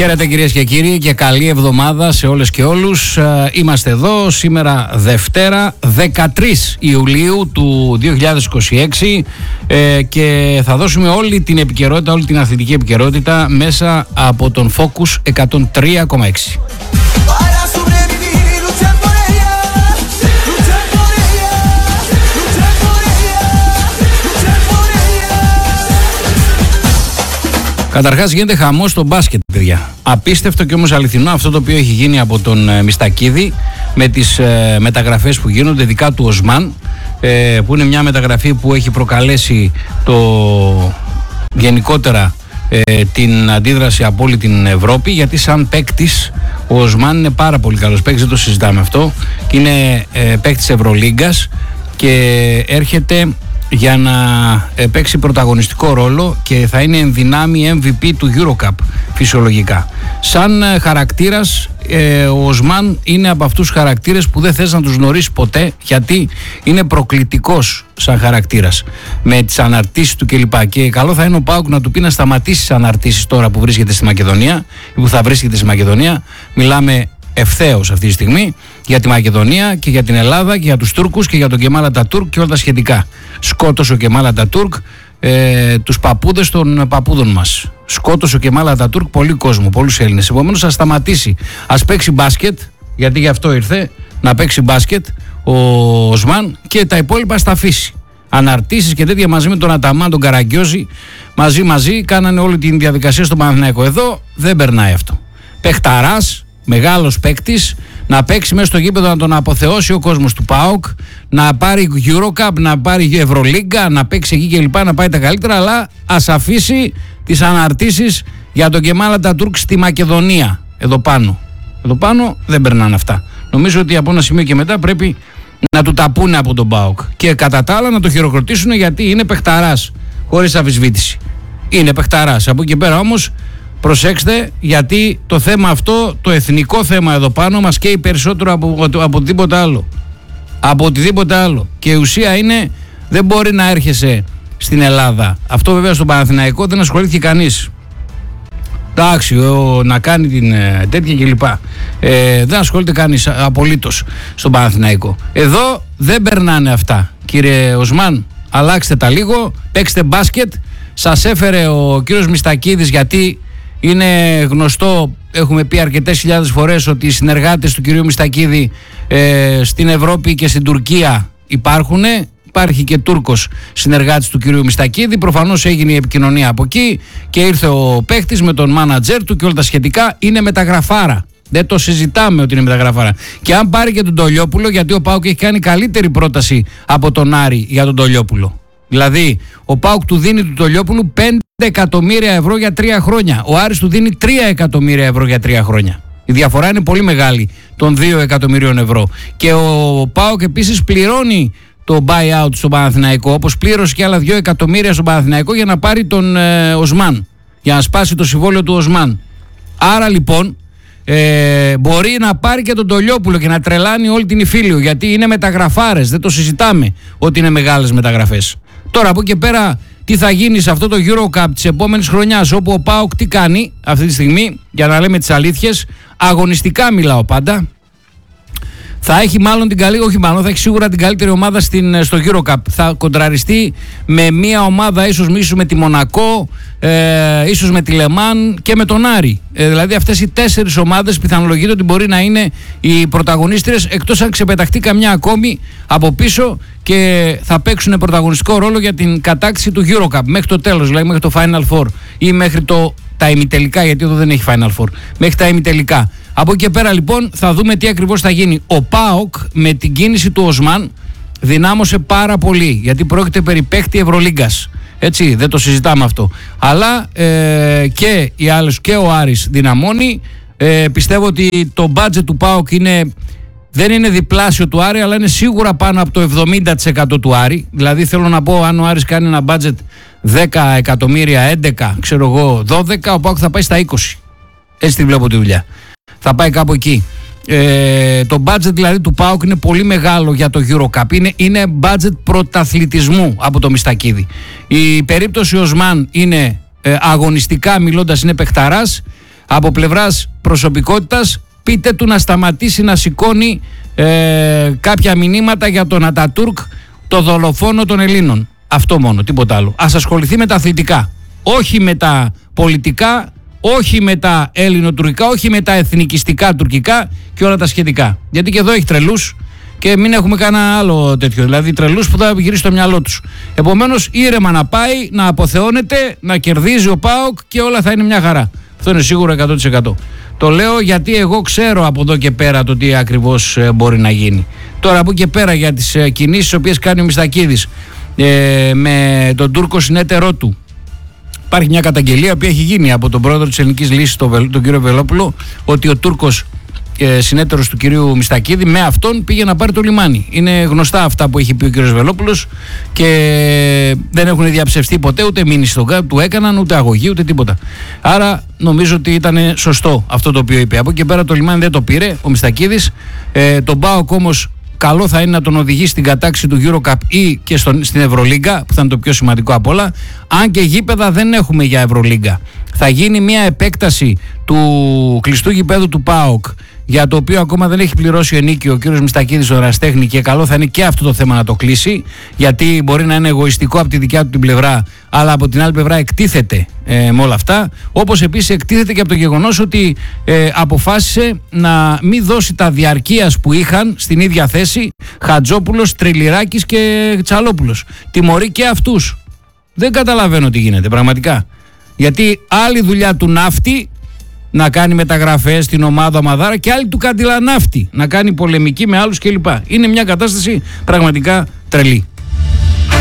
Χαίρετε κυρίες και κύριοι και καλή εβδομάδα σε όλες και όλους. Είμαστε εδώ σήμερα Δευτέρα 13 Ιουλίου του 2026 και θα δώσουμε όλη την επικαιρότητα, όλη την αθλητική επικαιρότητα μέσα από τον Focus 103,6. Καταρχάς γίνεται χαμός στο μπάσκετ, παιδιά. Απίστευτο και όμως αληθινό αυτό το οποίο έχει γίνει από τον Μιστακίδη με τις μεταγραφές που γίνονται, ειδικά του Οσμάν, που είναι μια μεταγραφή που έχει προκαλέσει γενικότερα την αντίδραση από όλη την Ευρώπη, γιατί σαν παίκτης ο Οσμάν είναι πάρα πολύ καλός παίκτης, δεν το συζητάμε αυτό, και είναι παίκτης Ευρωλίγκας και έρχεται για να παίξει πρωταγωνιστικό ρόλο και θα είναι εν δυνάμει MVP του EuroCup φυσιολογικά. Σαν χαρακτήρας ο Οσμάν είναι από αυτούς τους χαρακτήρες που δεν θες να τους γνωρίσεις ποτέ, γιατί είναι προκλητικός σαν χαρακτήρας με τις αναρτήσεις του κλπ. Και καλό θα είναι ο ΠΑΟΚ να του πει να σταματήσει τις αναρτήσεις τώρα που βρίσκεται στη Μακεδονία ή που θα βρίσκεται στη Μακεδονία. Μιλάμε ευθέως αυτή τη στιγμή για τη Μακεδονία και για την Ελλάδα και για τους Τούρκους και για τον Κεμάλ Ατατούρκ και όλα τα σχετικά. Σκότωσε ο Κεμάλ Ατατούρκ τους παππούδες των παππούδων μας. Σκότωσε ο Κεμάλ Ατατούρκ πολύ κόσμο, πολλούς Έλληνες. Επομένως ας σταματήσει, ας παίξει μπάσκετ, γιατί γι' αυτό ήρθε να παίξει μπάσκετ ο Οσμάν, και τα υπόλοιπα ας τα αφήσει. Αναρτήσεις και τέτοια μαζί με τον Αταμάν, τον Καραγκιόζη, μαζί κάνανε όλη την διαδικασία στον Παναθηναϊκό. Εδώ δεν περνάει αυτό. Παιχταράς, μεγάλος παίκτης, να παίξει μέσα στο γήπεδο, να τον αποθεώσει ο κόσμος του ΠΑΟΚ, να πάρει EuroCup, να πάρει Ευρωλίγκα, να παίξει εκεί κλπ, να πάει τα καλύτερα, αλλά ας αφήσει τις αναρτήσεις για τον Κεμάλ Ατατούρκ στη Μακεδονία. Εδώ πάνω δεν περνάνε αυτά. Νομίζω ότι από ένα σημείο και μετά πρέπει να του τα πούνε από τον ΠΑΟΚ και κατά τα άλλα να το χειροκροτήσουν, γιατί είναι παιχταράς, χωρίς αμφισβήτηση. Είναι παιχταράς. Από εκεί πέρα όμως προσέξτε, γιατί το θέμα αυτό, το εθνικό θέμα εδώ πάνω, μας καίει περισσότερο από οτιδήποτε άλλο. Από οτιδήποτε άλλο. Και η ουσία είναι, δεν μπορεί να έρχεσαι στην Ελλάδα. Αυτό βέβαια στον Παναθηναϊκό δεν ασχολήθηκε κανείς. Εντάξει, να κάνει την τέτοια κλπ. Δεν ασχολείται κανείς απολύτως στον Παναθηναϊκό. Εδώ δεν περνάνε αυτά. Κύριε Οσμάν, αλλάξτε τα λίγο, παίξτε μπάσκετ. Σας έφερε ο κύριος Μιστακίδης, γιατί είναι γνωστό, έχουμε πει αρκετές χιλιάδες φορές, ότι οι συνεργάτες του κυρίου Μιστακίδη στην Ευρώπη και στην Τουρκία υπάρχουν. Υπάρχει και Τούρκος συνεργάτης του κυρίου Μιστακίδη. Προφανώς έγινε η επικοινωνία από εκεί και ήρθε ο παίχτης με τον μάνατζερ του και όλα τα σχετικά. Είναι μεταγραφάρα. Δεν το συζητάμε ότι είναι μεταγραφάρα. Και αν πάρει και τον Τολιόπουλο, γιατί ο ΠΑΟΚ έχει κάνει καλύτερη πρόταση από τον Άρη για τον Τολιόπουλο. Δηλαδή, ο ΠΑΟΚ του δίνει του Τολιόπουλου 5 εκατομμύρια ευρώ για 3 χρόνια. Ο Άρης του δίνει 3 εκατομμύρια ευρώ για 3 χρόνια. Η διαφορά είναι πολύ μεγάλη των 2 εκατομμυρίων ευρώ. Και ο ΠΑΟΚ επίσης πληρώνει το buyout στον Παναθηναϊκό, όπως πλήρωσε και άλλα 2 εκατομμύρια στον Παναθηναϊκό για να πάρει τον Οσμάν, για να σπάσει το συμβόλαιο του Οσμάν. Άρα λοιπόν μπορεί να πάρει και τον Τολιόπουλο και να τρελάνει όλη την Ιφίλιο, γιατί είναι μεταγραφάρες, δεν το συζητάμε ότι είναι μεγάλες μεταγραφές. Τώρα από εκεί και πέρα τι θα γίνει σε αυτό το EuroCup της επόμενης χρονιάς, όπου ο ΠΑΟΚ τι κάνει αυτή τη στιγμή, για να λέμε τις αλήθειες, αγωνιστικά μιλάω πάντα, θα έχει μάλλον θα έχει σίγουρα την καλύτερη ομάδα στο EuroCup. Θα κοντραριστεί με μια ομάδα ίσως με τη Μονακό, ίσως με τη Λεμάν και με τον Άρη. Δηλαδή αυτές οι 4 ομάδες πιθανολογείται ότι μπορεί να είναι οι πρωταγωνίστριες, εκτός αν ξεπεταχτεί καμιά ακόμη από πίσω και θα παίξουν πρωταγωνιστικό ρόλο για την κατάκτηση του EuroCup μέχρι το τέλος, δηλαδή μέχρι το Final Four ή μέχρι τα ημιτελικά, γιατί εδώ δεν έχει Final Four, μέχρι τα ημιτελικά. Από εκεί και πέρα λοιπόν θα δούμε τι ακριβώς θα γίνει. Ο ΠΑΟΚ με την κίνηση του Οσμάν δυνάμωσε πάρα πολύ, γιατί πρόκειται περί παίχτη Ευρωλίγκας. Έτσι, δεν το συζητάμε αυτό. Αλλά και οι άλλες, και ο Άρης δυναμώνει. Πιστεύω ότι το budget του ΠΑΟΚ δεν είναι διπλάσιο του Άρη, αλλά είναι σίγουρα πάνω από το 70% του Άρη. Δηλαδή θέλω να πω, αν ο Άρης κάνει ένα budget 10 εκατομμύρια, 11, ξέρω εγώ, 12, ο ΠΑΟΚ θα πάει στα 20. Έτσι τη βλέπω τη δουλειά. Θα πάει κάπου εκεί. Το budget δηλαδή του ΠΑΟΚ είναι πολύ μεγάλο για το EuroCup. Είναι budget πρωταθλητισμού από το Μιστακίδη. Η περίπτωση Οσμάν είναι αγωνιστικά μιλώντας είναι παιχταράς. Από πλευράς προσωπικότητας, πείτε του να σταματήσει να σηκώνει κάποια μηνύματα για τον Ατατούρκ, το δολοφόνο των Ελλήνων. Αυτό μόνο, τίποτα άλλο. Ας ασχοληθεί με τα αθλητικά, όχι με τα πολιτικά, όχι με τα ελληνοτουρκικά, όχι με τα εθνικιστικά τουρκικά και όλα τα σχετικά. Γιατί και εδώ έχει τρελούς και μην έχουμε κανένα άλλο τέτοιο. Δηλαδή τρελούς που θα γυρίσει το μυαλό τους. Επομένως, ήρεμα να πάει, να αποθεώνεται, να κερδίζει ο ΠΑΟΚ και όλα θα είναι μια χαρά. Αυτό είναι σίγουρο 100%. Το λέω γιατί εγώ ξέρω από εδώ και πέρα το τι ακριβώς μπορεί να γίνει. Τώρα από εκεί και πέρα για τις κινήσεις τις οποίες κάνει ο Μιστακίδης με τον Τούρκο συνέτερό του. Υπάρχει μια καταγγελία που έχει γίνει από τον πρόεδρο της Ελληνικής Λύσης, τον κύριο Βελόπουλο, ότι ο Τούρκος συνέτερος του κυρίου Μιστακίδη με αυτόν πήγε να πάρει το λιμάνι. Είναι γνωστά αυτά που έχει πει ο κύριος Βελόπουλος και δεν έχουν διαψευστεί ποτέ, ούτε μήνυση του έκαναν, ούτε αγωγή, ούτε τίποτα. Άρα νομίζω ότι ήταν σωστό αυτό το οποίο είπε. Από εκεί και πέρα το λιμάνι δεν το πήρε ο Μιστακίδης. Τον ΠΑΟΚ όμως καλό θα είναι να τον οδηγήσει στην κατάξη του EuroCup ή και στην Ευρωλίγκα, που θα είναι το πιο σημαντικό απ' όλα. Αν και γήπεδα δεν έχουμε για Ευρωλίγκα. Θα γίνει μια επέκταση του κλειστού γηπέδου του ΠΑΟΚ, για το οποίο ακόμα δεν έχει πληρώσει ενίκιο ο κύριος Μιστακίδης ο ερασιτέχνη, και καλό θα είναι και αυτό το θέμα να το κλείσει, γιατί μπορεί να είναι εγωιστικό από τη δικιά του την πλευρά, αλλά από την άλλη πλευρά εκτίθεται με όλα αυτά. Όπως επίσης εκτίθεται και από το γεγονός ότι αποφάσισε να μην δώσει τα διαρκείας που είχαν στην ίδια θέση Χατζόπουλος, Τριλιράκης και Τσαλόπουλος. Τιμωρεί και αυτούς. Δεν καταλαβαίνω τι γίνεται πραγματικά. Γιατί άλλη δουλειά του ναύτη να κάνει μεταγραφές στην ομάδα Μαδάρα και άλλη του Καντιλανάφτη να κάνει πολεμική με άλλους κλπ. Είναι μια κατάσταση πραγματικά τρελή.